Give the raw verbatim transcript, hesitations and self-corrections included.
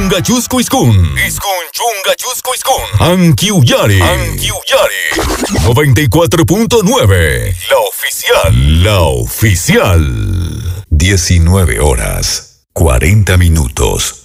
chunga chusco iskun. Iskun chunga chusco iskun. Ankiuyari. Ankiuyari. noventa y cuatro punto nueve. La oficial. La oficial. diecinueve horas, cuarenta minutos.